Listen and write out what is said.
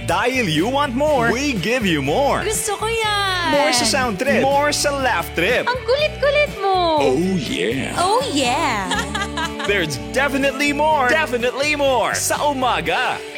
Dahil you want more, we give you more. Gusto ko yan! More sa sound trip. More sa laugh trip. Ang kulit-kulit mo! Oh yeah. Oh yeah! There's definitely more. Definitely more sa umaga.